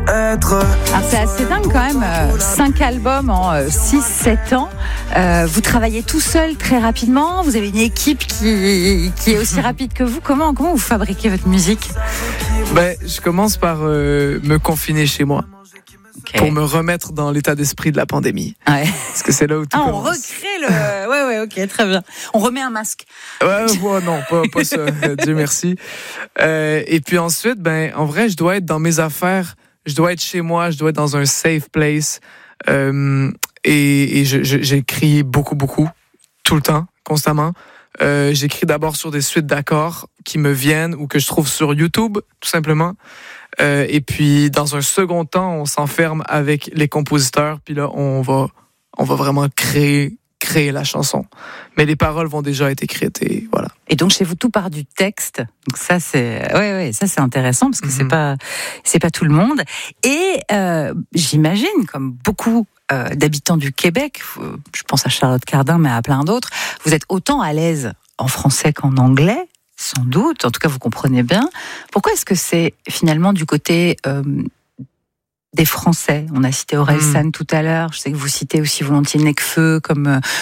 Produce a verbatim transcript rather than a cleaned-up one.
être. Alors c'est assez dingue quand même, euh, cinq albums en euh, six sept ans. Euh, vous travaillez tout seul très rapidement, vous avez une équipe qui, qui est aussi rapide que vous. Comment, comment vous fabriquez votre musique ? Ben, je commence par euh, me confiner chez moi. Okay. Pour me remettre dans l'état d'esprit de la pandémie. Ouais. Parce que c'est là où tout ah, commence. On recrée le... Ouais, ouais, ok, très bien. On remet un masque. Ouais, ouais non, pas, pas ça, Dieu merci. Euh, et puis ensuite, ben, en vrai, je dois être dans mes affaires, je dois être chez moi, je dois être dans un safe place. Euh, et et je, je, j'écris beaucoup, beaucoup, tout le temps, constamment. Euh, j'écris d'abord sur des suites d'accords qui me viennent ou que je trouve sur YouTube, tout simplement. Euh, et puis, dans un second temps, on s'enferme avec les compositeurs. Puis là, on va, on va vraiment créer, créer la chanson. Mais les paroles vont déjà être écrites et voilà. Et donc, chez vous, tout part du texte. Donc ça, c'est, ouais, ouais, ça, c'est intéressant parce que mm-hmm. c'est pas, c'est pas tout le monde. Et euh, j'imagine, comme beaucoup euh, d'habitants du Québec, je pense à Charlotte Cardin, mais à plein d'autres, vous êtes autant à l'aise en français qu'en anglais. Sans doute, en tout cas vous comprenez bien. Pourquoi est-ce que c'est finalement du côté euh, des Français ? On a cité Orelsan mmh. tout à l'heure, je sais que vous citez aussi volontiers Nekfeu comme